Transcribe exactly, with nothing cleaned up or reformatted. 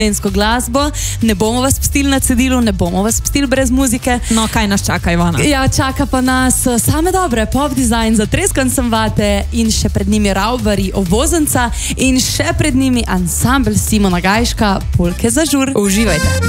slovensko glasbo. Ne bomo vas pustili na cedilu, ne bomo vas pustili brez muzike. No, kaj nas čaka, Ivana? Ja, čaka pa nas same dobre pop dizajn za Treskan sem vate in še pred njimi Ravbari Ovoznica in še pred njimi ansambl Simona Gajška Polke za žur. Uživajte.